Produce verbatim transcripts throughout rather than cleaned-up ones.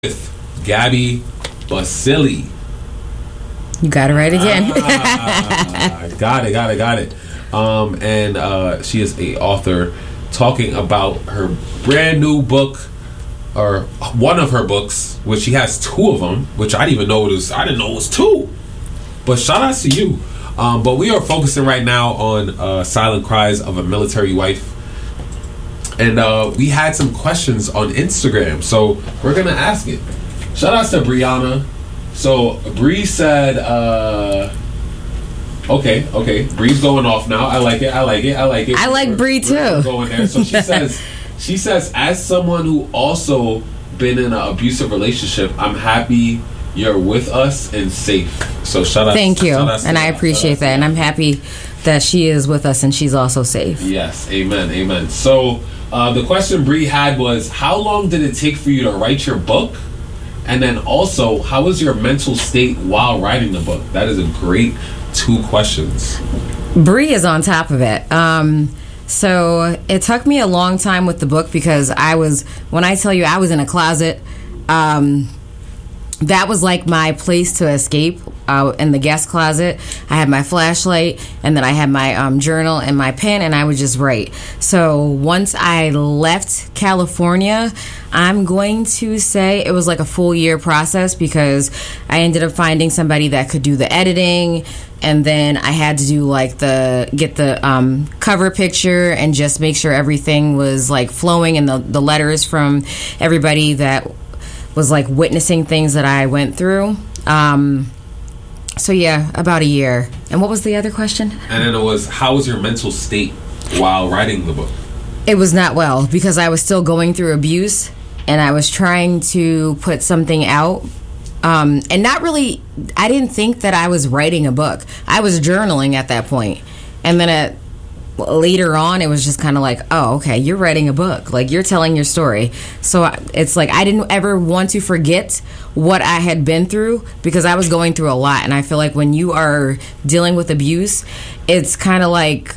with Gabby Basili. You got it right again. ah, got it, got it, got it. Um, and uh, she is a author talking about her brand new book, or one of her books, which she has two of them, which I didn't even know it was. I didn't know it was two. But shout out to you. Um, but we are focusing right now on uh, Silent Cries of a Military Wife. And uh, we had some questions on Instagram, so we're going to ask it. Shout out to Brianna. So, Bree said, uh, okay, okay, Bree's going off now. I like it, I like it, I like it. I like we're, Bree too. We're going there. So she says, she says, as someone who also been in an abusive relationship, I'm happy you're with us and safe. So shout out. Thank you, shout out and I appreciate that, and I'm happy that she is with us and she's also safe. Yes, amen, amen. So uh, the question Bree had was, how long did it take for you to write your book? And then also, how was your mental state while writing the book? That is a great two questions. Bree is on top of it. Um, so it took me a long time with the book because I was, when I tell you I was in a closet, um, that was like my place to escape. Uh, in the guest closet, I had my flashlight, and then I had my um, journal and my pen, and I would just write. So once I left California, I'm going to say it was like a full year process because I ended up finding somebody that could do the editing, and then I had to do like the get the um, cover picture and just make sure everything was like flowing, and the, the letters from everybody that was like witnessing things that I went through. Um, so yeah, about a year. And what was the other question? And then it was, how was your mental state while writing the book? It was not well because I was still going through abuse, and I was trying to put something out. Um, and not really, I didn't think that I was writing a book. I was journaling at that point. And then at later on, it was just kind of like, oh, okay, you're writing a book, like you're telling your story. So it's like I didn't ever want to forget what I had been through because I was going through a lot. And I feel like when you are dealing with abuse, it's kind of like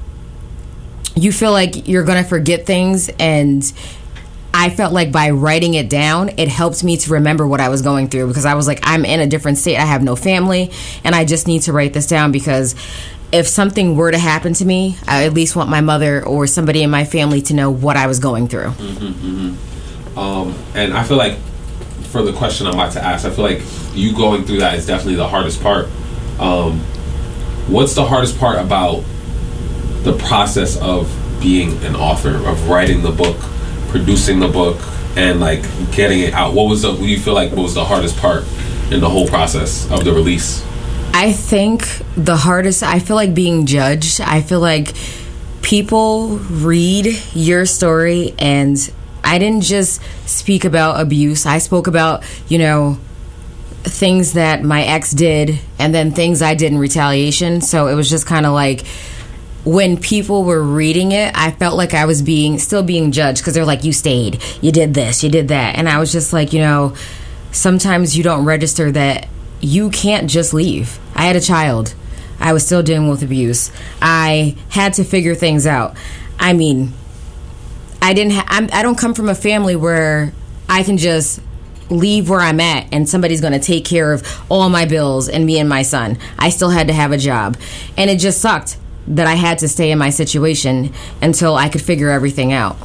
you feel like you're gonna forget things, and I felt like by writing it down, it helped me to remember what I was going through because I was like, I'm in a different state, I have no family, and I just need to write this down because if something were to happen to me, I at least want my mother or somebody in my family to know what I was going through. Mm-hmm, mm-hmm. Um, and I feel like for the question I'm about to ask, I feel like you going through that is definitely the hardest part. Um, what's the hardest part about the process of being an author, of writing the book, producing the book, and like getting it out? What was the, what do you feel like what was the hardest part in the whole process of the release? I think the hardest, I feel like being judged. I feel like people read your story, and I didn't just speak about abuse. I spoke about, you know, things that my ex did and then things I did in retaliation. So it was just kind of like when people were reading it, I felt like I was being still being judged because they're like, you stayed, you did this, you did that. And I was just like, you know, sometimes you don't register that you can't just leave. I had a child. I was still dealing with abuse. I had to figure things out. I mean, I didn't. Ha- I'm, I don't come from a family where I can just leave where I'm at and somebody's going to take care of all my bills and me and my son. I still had to have a job, and it just sucked that I had to stay in my situation until I could figure everything out.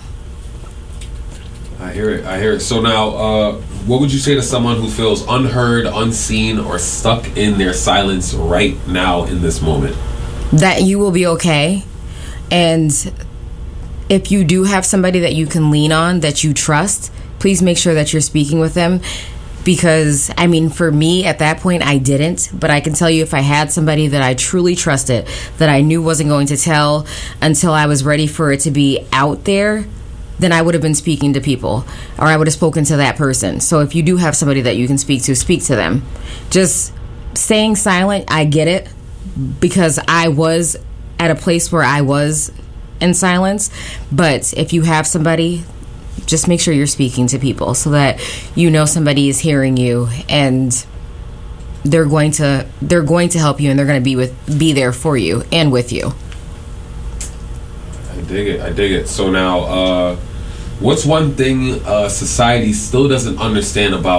I hear it. I hear it. So now, uh, what would you say to someone who feels unheard, unseen, or stuck in their silence right now in this moment? That you will be okay. And if you do have somebody that you can lean on, that you trust, please make sure that you're speaking with them. Because, I mean, for me, at that point, I didn't. But I can tell you if I had somebody that I truly trusted, that I knew wasn't going to tell until I was ready for it to be out there, then I would have been speaking to people, or I would have spoken to that person. So if you do have somebody that you can speak to, speak to them. Just staying silent, I get it, because I was at a place where I was in silence. But if you have somebody, just make sure you're speaking to people so that you know somebody is hearing you, and they're going to they're going to help you, and they're going to be with be there for you and with you. I dig it. I dig it. So now, uh, What's one thing uh, society still doesn't understand about